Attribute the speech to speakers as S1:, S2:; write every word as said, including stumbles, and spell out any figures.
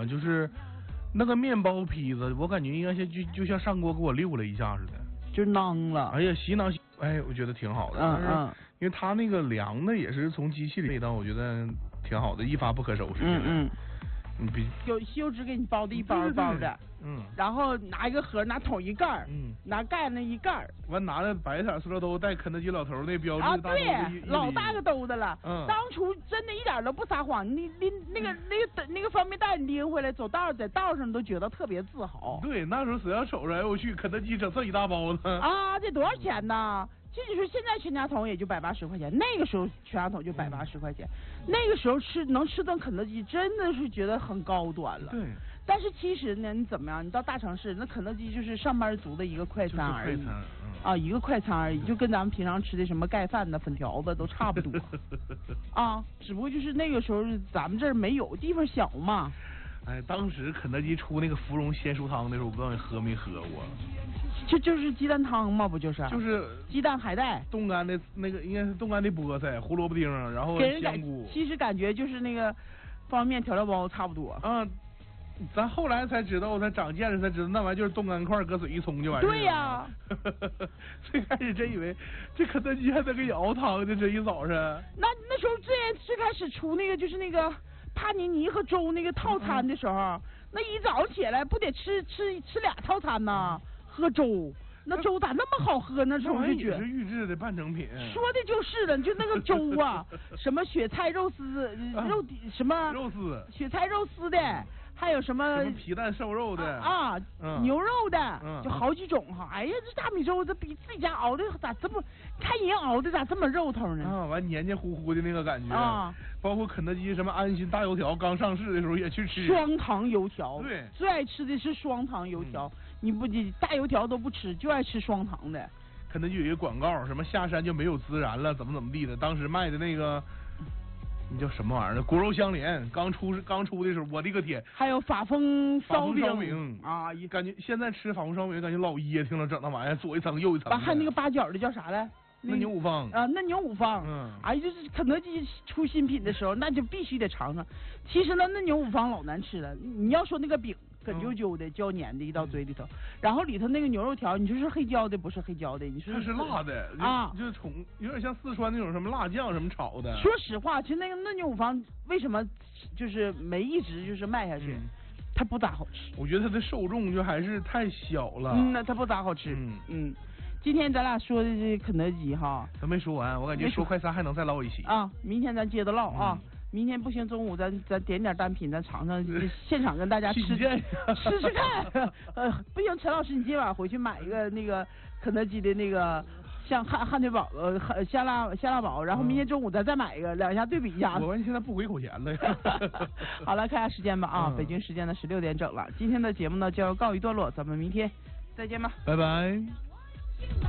S1: 啊，就是那个面包坯子，我感觉应该像就就像上锅给我溜了一下似的，
S2: 就囊了。
S1: 哎呀，吸囊，哎，我觉得挺好的。
S2: 嗯嗯，
S1: 因为它那个凉的也是从机器里味道，我觉得挺好的，一发不可收拾。
S2: 嗯嗯。
S1: 你比
S2: 有吸油纸给你包的一包一包的，
S1: 嗯，
S2: 然后拿一个盒，拿桶一盖儿，
S1: 嗯，
S2: 拿盖那一盖儿，
S1: 完拿着白色塑料兜带肯德基老头那标志
S2: 啊，
S1: 大
S2: 对，老大个兜子了，
S1: 嗯，
S2: 当初真的一点都不撒谎，你拎那个那个那个方便袋拎回来，走道在道上都觉得特别自豪。
S1: 对，那时候只要瞅着，哎我去，肯德基整这一大包子
S2: 啊，这多少钱呢？这就是现在全家桶也就百八十块钱，那个时候全家桶就百八十块钱，那个时候吃能吃顿肯德基真的是觉得很高端了。
S1: 对。
S2: 但是其实呢，你怎么样？你到大城市，那肯德基就是上班族的一个快餐而已，
S1: 就是快餐嗯、
S2: 啊，一个快餐而已，就跟咱们平常吃的什么盖饭的、粉条子都差不多啊，只不过就是那个时候咱们这儿没有，地方小嘛。
S1: 哎，当时肯德基出那个芙蓉鲜蔬汤的时候，我不知道你喝没喝过。
S2: 就就是鸡蛋汤嘛，不就是？
S1: 就是
S2: 鸡蛋海带，
S1: 冻干的那个应该是冻干的菠菜、胡萝卜丁，然后香菇。
S2: 其实感觉就是那个方便面调料包差不多。
S1: 啊，咱后来才知道，我才长见识才知道，那玩意就是冻干块，搁水一冲就完事。
S2: 对呀、啊。
S1: 最开始真以为这肯德基还得给你熬汤呢，这一早上。
S2: 那那时候最最开始出那个就是那个帕尼尼和粥那个套餐的时候，嗯、那一早起来不得吃吃吃俩套餐呢？喝粥，那粥咋那么好喝呢？
S1: 那也是预制的半成品。
S2: 说的就是了，就那个粥啊，什么雪菜肉丝、肉底什么
S1: 肉丝，
S2: 雪菜肉丝的，还有什么
S1: 什么皮蛋瘦肉的
S2: 啊，
S1: 嗯、
S2: 牛肉的，
S1: 嗯、
S2: 就好几种哈。哎呀，这大米粥这比自己家熬的咋这么，看人熬的咋这么肉头呢？
S1: 啊，完黏黏糊糊的那个感觉
S2: 啊。
S1: 包括肯德基什么安心大油条刚上市的时候也去吃
S2: 双糖油条，
S1: 对，
S2: 最爱吃的是双糖油条。嗯、你不你大油条都不吃，就爱吃双糖的。
S1: 肯德基有一个广告，什么下山就没有孜然了，怎么怎么地的。当时卖的那个，你叫什么玩意儿？骨肉相连，刚出刚出的时候，我的个天！
S2: 还有法风烧饼,
S1: 烧饼
S2: 啊，
S1: 感觉现在吃法风烧饼感觉老噎挺了，整那玩意儿左一层右一层。
S2: 把还那个八角的叫啥来？
S1: 嫩牛五方
S2: 啊，嫩牛五方，
S1: 嗯，
S2: 哎，就是肯德基出新品的时候，那就必须得尝尝。其实呢，嫩牛五方老难吃了。你要说那个饼，梗啾啾的、焦黏的，一到嘴里头，然后里头那个牛肉条，你说是黑椒的，不是黑椒的，你说
S1: 它是辣的
S2: 啊，
S1: 就是从有点像四川那种什么辣酱什么炒的。
S2: 说实话，其实那个嫩牛五方为什么就是没一直就是卖下去？嗯、它不咋好吃。
S1: 我觉得它的受众就还是太小了。
S2: 嗯，那它不咋好吃。嗯嗯。今天咱俩说的这肯德基哈，
S1: 咱没说完，我感觉说快餐还能再唠一期
S2: 啊。明天咱接着唠啊，
S1: 嗯、
S2: 明天不行，中午咱咱点点单品，咱尝尝，现场跟大家吃吃吃看。呃，不行，陈老师，你今晚回去买一个那个肯德基的那个像汉汉堡堡呃香辣香辣堡，然后明天中午咱再买一个，两下对比一下。
S1: 我问现在不回口钱了呀。
S2: 好了，看下时间吧啊，
S1: 嗯、
S2: 北京时间的十六点整了。今天的节目呢就要告一段落，咱们明天再见吧，
S1: 拜拜。